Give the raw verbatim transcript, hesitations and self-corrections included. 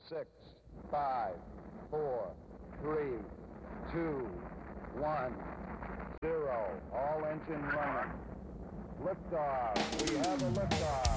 six, five, four, three, two, one, zero. All engine running. Liftoff. We have a liftoff.